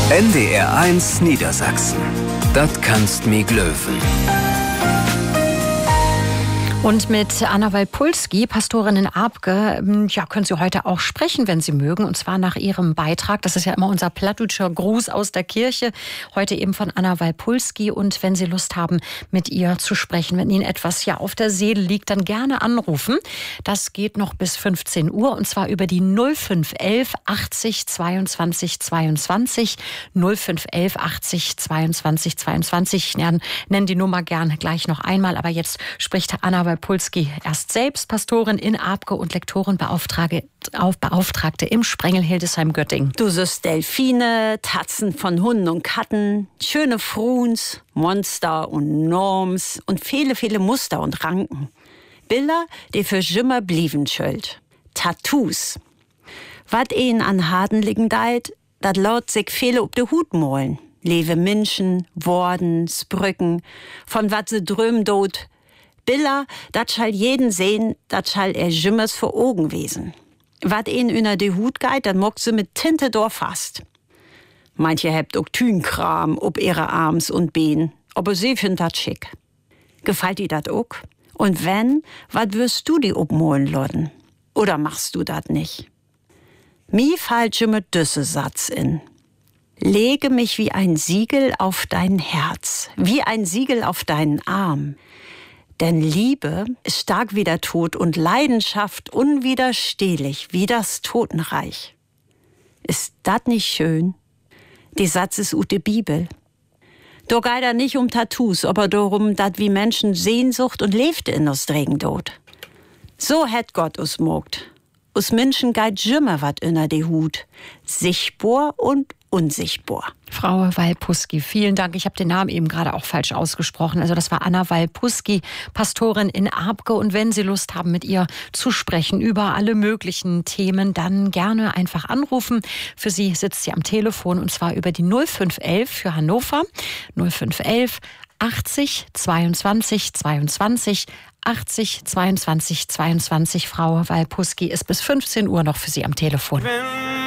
NDR1 Niedersachsen. Das kannst mi glöwen. Und mit Anna Walpulski, Pastorin in Abke, können Sie heute auch sprechen, wenn Sie mögen. Und zwar nach Ihrem Beitrag. Das ist ja immer unser plattdeutscher Gruß aus der Kirche. Heute eben von Anna Walpulski. Und wenn Sie Lust haben, mit ihr zu sprechen, wenn Ihnen etwas auf der Seele liegt, dann gerne anrufen. Das geht noch bis 15 Uhr. Und zwar über die 0511 80 22 22. 0511 80 22 22. Ich nenne die Nummer gern gleich noch einmal. Aber jetzt spricht Anna Walpulski erst selbst, Pastorin in Abke und Lektorenbeauftragte im Sprengel Hildesheim-Göttingen. Du siehst Delfine, Tatzen von Hunden und Katten, schöne Fruns, Monster und Norms und viele, viele Muster und Ranken. Bilder, die für Schimmer blieben schuld. Tattoos. Wat een an Haden liegen deit, dat laut sich viele ob de Hut molen. Lewe Menschen, Worten, Sprücken, von wat se dröm dot. Bilder, dat schall jeden sehen, dat schall Schimmers vor Augen wesen. Wat een üner de Hut geit, dat mogt se mit Tinte fast. Manche hebt auch Tünkram ob ihre Arms und Bein, aber sie find dat schick. Gefällt dir dat auch? Und wenn, wat wirst du die obmolen lodden? Oder machst du dat nicht? Mi fallt Schimmer düsse Satz in. Lege mich wie ein Siegel auf dein Herz, wie ein Siegel auf deinen Arm. Denn Liebe ist stark wie der Tod und Leidenschaft unwiderstehlich wie das Totenreich. Ist das nicht schön? Die Satz ist ut de Bibel. Do geht da nicht um Tattoos, aber darum, dat wie Menschen Sehnsucht und lebte in us Dregendot. So hätt Gott us mogt. Us Menschen geht schimmer wat inner de Hut. Sichtbar und unsichtbar. Frau Walpulski, vielen Dank. Ich habe den Namen eben gerade auch falsch ausgesprochen. Also das war Anna Walpulski, Pastorin in Abke. Und wenn Sie Lust haben, mit ihr zu sprechen über alle möglichen Themen, dann gerne einfach anrufen. Für Sie sitzt sie am Telefon und zwar über die 0511 für Hannover. 0511 80 22 22 80 22 22. Frau Walpulski ist bis 15 Uhr noch für Sie am Telefon.